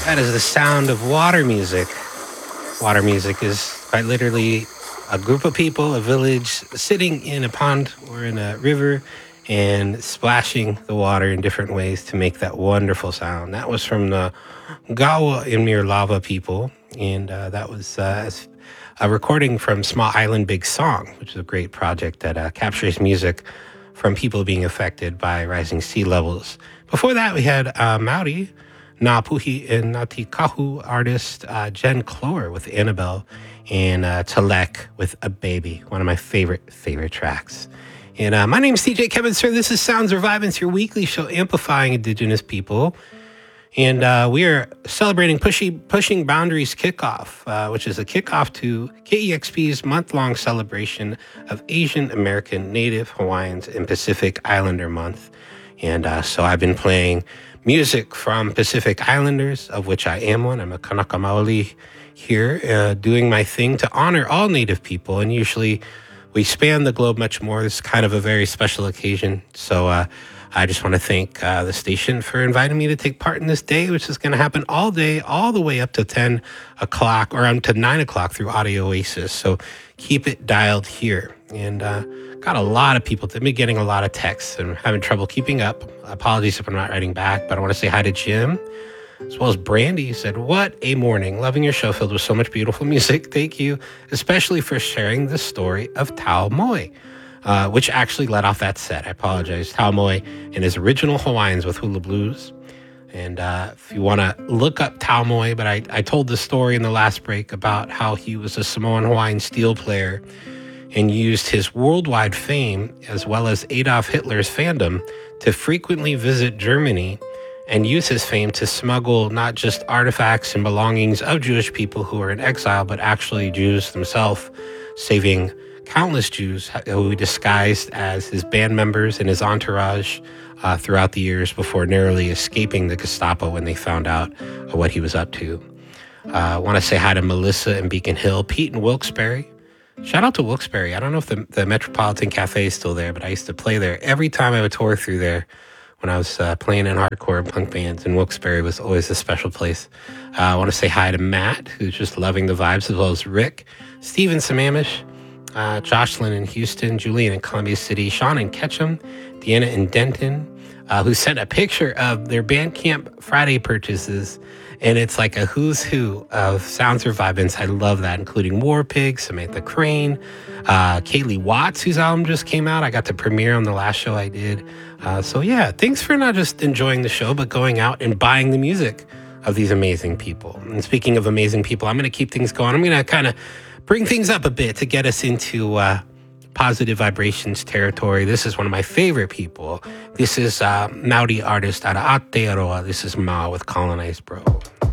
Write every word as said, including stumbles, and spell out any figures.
That is the sound of water music. Water music is quite literally a group of people, a village, sitting in a pond or in a river and splashing the water in different ways to make that wonderful sound. That was from the Gawa Imir Lava people, and uh, that was uh, a recording from Small Island Big Song, which is a great project that uh, captures music from people being affected by rising sea levels. Before that, we had uh, Maori, Na Puhi and Ngati Kahu artist uh, Jen Clore with Annabelle, and uh, Talek with A Baby, one of my favorite, favorite tracks. And uh, my name is D J Kevin Sir. This is Sounds Revivance, your weekly show amplifying Indigenous people. And uh, we are celebrating Pushing, Pushing Boundaries Kickoff, uh, which is a kickoff to K E X P's month-long celebration of Asian American, Native Hawaiians, and Pacific Islander Month. And uh, so I've been playing music from Pacific Islanders, of which I am one. I'm a Kanaka Maoli here, uh, doing my thing to honor all Native people. And usually we span the globe much more. This is kind of a very special occasion. So uh, I just want to thank uh, the station for inviting me to take part in this day, which is going to happen all day, all the way up to ten o'clock or up to nine o'clock through Audio Oasis. So keep it dialed here. And uh, got a lot of people. I've been getting a lot of texts and having trouble keeping up. Apologies if I'm not writing back, but I want to say hi to Jim, as well as Brandy. He said, what a morning. Loving your show filled with so much beautiful music. Thank you, especially for sharing the story of Tao Moe, uh, which actually led off that set. I apologize. Tao Moe and his original Hawaiians with Hula Blues. And uh, if you want to look up Tao Moe, but I, I told the story in the last break about how he was a Samoan Hawaiian steel player and used his worldwide fame, as well as Adolf Hitler's fandom, to frequently visit Germany and use his fame to smuggle not just artifacts and belongings of Jewish people who were in exile, but actually Jews themselves, saving countless Jews who he disguised as his band members and his entourage uh, throughout the years before narrowly escaping the Gestapo when they found out uh, what he was up to. Uh, I want to say hi to Melissa in Beacon Hill, Pete in Wilkes-Barre. Shout out to Wilkes-Barre. I don't know if the, the Metropolitan Cafe is still there, but I used to play there every time I would tour through there when I was uh, playing in hardcore and punk bands, and Wilkes-Barre was always a special place. Uh, I want to say hi to Matt, who's just loving the vibes, as well as Rick, Steve in Sammamish, uh, Jocelyn in Houston, Julian in Columbia City, Sean in Ketchum, Deanna in Denton, uh, who sent a picture of their Bandcamp Friday purchases. And it's like a who's who of Sounds Revivance. I love that, including War Pig, Samantha Crane, uh, Kaylee Watts, whose album just came out. I got to premiere on the last show I did. Uh, so yeah, thanks for not just enjoying the show, but going out and buying the music of these amazing people. And speaking of amazing people, I'm going to keep things going. I'm going to kind of bring things up a bit to get us into uh, positive vibrations territory. This is one of my favorite people. This is uh, Maori artist out of Aotearoa. This is Ma with Colonized Bro.